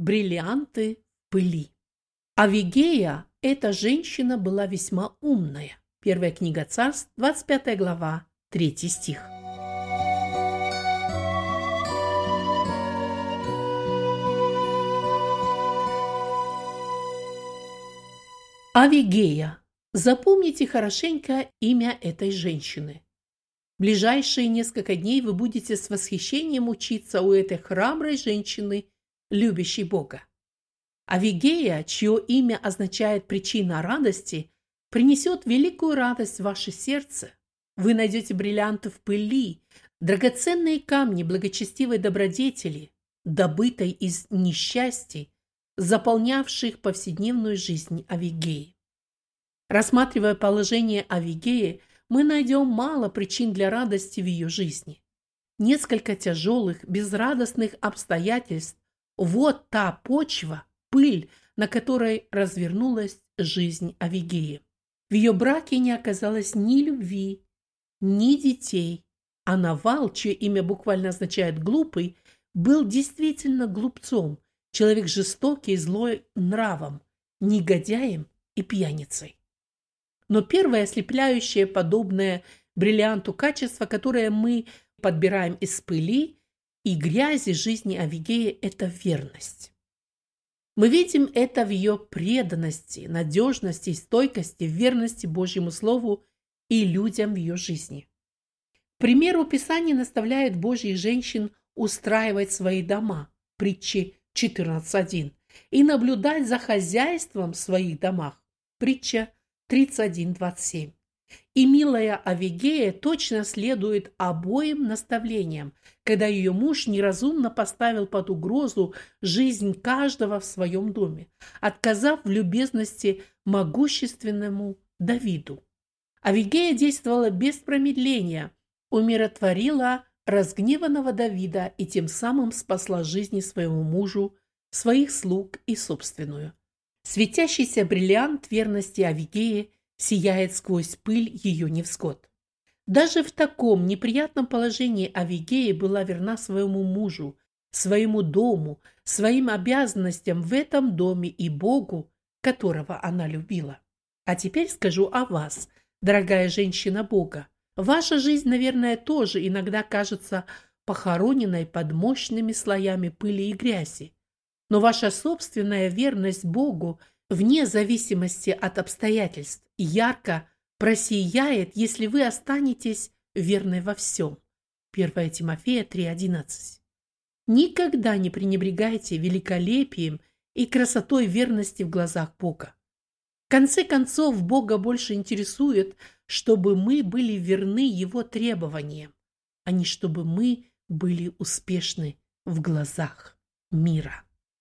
Бриллианты в пыли. Авигея, эта женщина, была весьма умная. Первая книга Царств, 25 глава, 3 стих. Авигея. Запомните хорошенько имя этой женщины. В ближайшие несколько дней вы будете с восхищением учиться у этой храброй женщины, любящей Бога. Авигея, чье имя означает «причина радости», принесет великую радость в ваше сердце. Вы найдете бриллианты в пыли, драгоценные камни благочестивой добродетели, добытой из несчастий, заполнявших повседневную жизнь Авигеи. Рассматривая положение Авигеи, мы найдем мало причин для радости в ее жизни. Несколько тяжелых, безрадостных обстоятельств – вот та почва, пыль, на которой развернулась жизнь Авигеи. В ее браке не оказалось ни любви, ни детей, а Навал, чье имя буквально означает «глупый», был действительно глупцом, человек жестокий и злой нравом, негодяем и пьяницей. Но первое ослепляющее, подобное бриллианту качество, которое мы подбираем из пыли и грязи жизни Авигеи, это верность. Мы видим это в ее преданности, надежности и стойкости, в верности Божьему Слову и людям в ее жизни. К примеру, Писание наставляет Божьих женщин устраивать свои дома, притчи 14.1, и наблюдать за хозяйством в своих домах, притча 31.27. И милая Авигея точно следует обоим наставлениям, когда ее муж неразумно поставил под угрозу жизнь каждого в своем доме, отказав в любезности могущественному Давиду. Авигея действовала без промедления, умиротворила разгневанного Давида и тем самым спасла жизни своему мужу, своих слуг и собственную. Светящийся бриллиант верности Авигеи сияет сквозь пыль ее невзгод. Даже в таком неприятном положении Авигея была верна своему мужу, своему дому, своим обязанностям в этом доме и Богу, которого она любила. А теперь скажу о вас, дорогая женщина Бога. Ваша жизнь, наверное, тоже иногда кажется похороненной под мощными слоями пыли и грязи. Но ваша собственная верность Богу, вне зависимости от обстоятельств, ярко просияет, если вы останетесь верной во всем. 1 Тимофея 3.11. Никогда не пренебрегайте великолепием и красотой верности в глазах Бога. В конце концов, Бога больше интересует, чтобы мы были верны Его требованиям, а не чтобы мы были успешны в глазах мира.